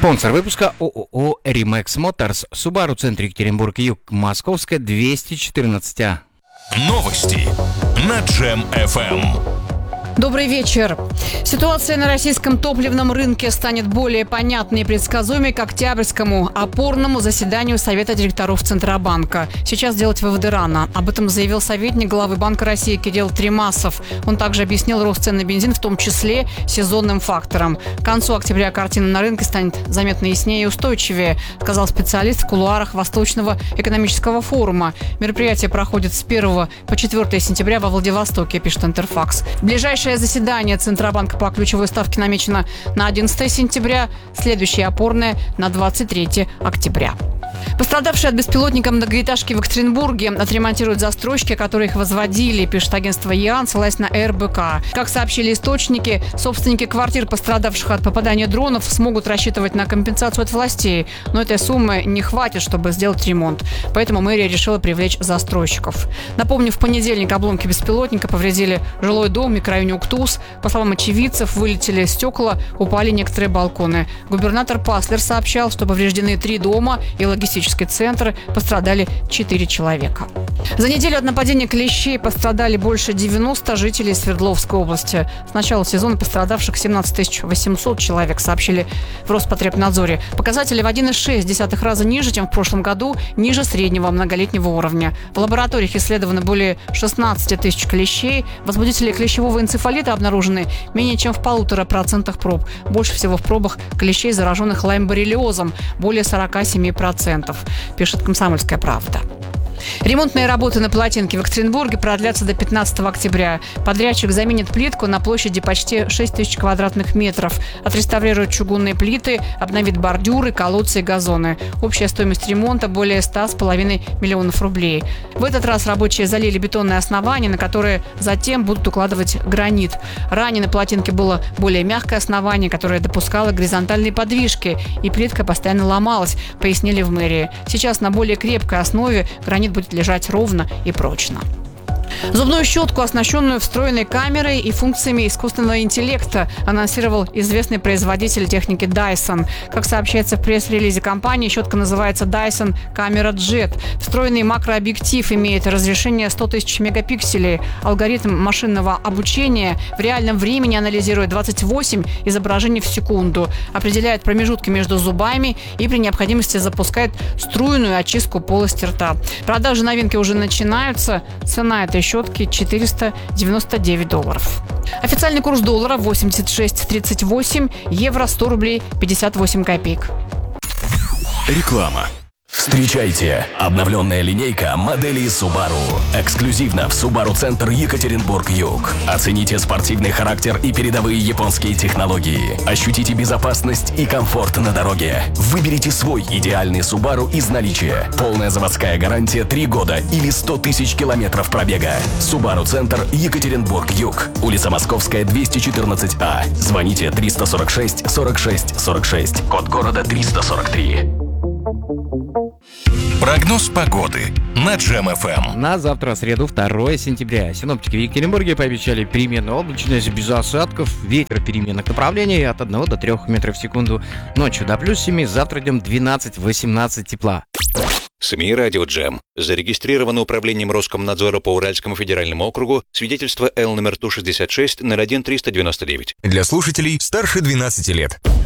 Спонсор выпуска ООО «Римекс Моторс», Subaru, центр Екатеринбург-Юг, Московская, 214А. Новости на Джем FM. Добрый вечер. Ситуация на российском топливном рынке станет более понятной и предсказуемой к октябрьскому опорному заседанию Совета директоров Центробанка. Сейчас делать выводы рано. Об этом заявил советник главы Банка России Кирилл Тремасов. Он также объяснил рост цен на бензин, в том числе сезонным фактором. К концу октября картина на рынке станет заметно яснее и устойчивее, сказал специалист в кулуарах Восточного экономического форума. Мероприятие проходит с 1 по 4 сентября во Владивостоке, пишет Интерфакс. В ближайшее заседание Центробанка по ключевой ставке намечено на 11 сентября, следующее опорное на 23 октября. Пострадавшие от беспилотника многоэтажки в Екатеринбурге отремонтируют застройщики, которые их возводили, пишет агентство ЕАН, ссылаясь на РБК. Как сообщили источники, собственники квартир, пострадавших от попадания дронов, смогут рассчитывать на компенсацию от властей, но этой суммы не хватит, чтобы сделать ремонт. Поэтому мэрия решила привлечь застройщиков. Напомню, в понедельник обломки беспилотника повредили жилой дом в микрорайоне Уктус. По словам очевидцев, вылетели стекла, упали некоторые балконы. Губернатор Паслер сообщал, что повреждены 3 дома и логистические центры, пострадали 4 человека. За неделю от нападения клещей пострадали больше 90 жителей Свердловской области. С начала сезона пострадавших 17 800 человек, сообщили в Роспотребнадзоре. Показатели в 1,6 раза ниже, чем в прошлом году, ниже среднего многолетнего уровня. В лабораториях исследовано более 16 тысяч клещей. Возбудители клещевого энцефалита обнаружены менее чем в 1,5% проб. Больше всего в пробах клещей, зараженных лайм-боррелиозом, более 47%, пишет «Комсомольская правда». Ремонтные работы на Полотенке в Екатеринбурге продлятся до 15 октября. Подрядчик заменит плитку на площади почти 6 тысяч квадратных метров. Отреставрирует чугунные плиты, обновит бордюры, колодцы и газоны. Общая стоимость ремонта более 100,5 миллионов рублей. В этот раз рабочие залили бетонные основания, на которые затем будут укладывать гранит. Ранее на Полотенке было более мягкое основание, которое допускало горизонтальные подвижки, и плитка постоянно ломалась, пояснили в мэрии. Сейчас на более крепкой основе гранит будет лежать ровно и прочно. Зубную щетку, оснащенную встроенной камерой и функциями искусственного интеллекта, анонсировал известный производитель техники Dyson. Как сообщается в пресс-релизе компании, щетка называется Dyson Camera Jet. Встроенный макрообъектив имеет разрешение 100 тысяч мегапикселей. Алгоритм машинного обучения в реальном времени анализирует 28 изображений в секунду, определяет промежутки между зубами и при необходимости запускает струйную очистку полости рта. Продажи новинки уже начинаются. Цена этой щетки $499. Официальный курс доллара 86.38, евро 100 рублей 58 копеек. Реклама. Встречайте! Обновленная линейка моделей Subaru. Эксклюзивно в Subaru Центр Екатеринбург-Юг. Оцените спортивный характер и передовые японские технологии. Ощутите безопасность и комфорт на дороге. Выберите свой идеальный Subaru из наличия. Полная заводская гарантия 3 года или 100 тысяч километров пробега. Subaru Центр Екатеринбург-Юг. Улица Московская, 214А. Звоните 346 46 46. Код города 343. Прогноз погоды на Джем FM. На завтра, среду, 2 сентября. Синоптики в Екатеринбурге пообещали переменную облачность без осадков. Ветер переменных направлений от 1 до 3 метров в секунду. Ночью до +7, завтра днем 12-18 тепла. СМИ «Радио Джем». Зарегистрировано управлением Роскомнадзора по Уральскому федеральному округу свидетельство Л номер Ту-66 01-399. Для слушателей старше 12 лет.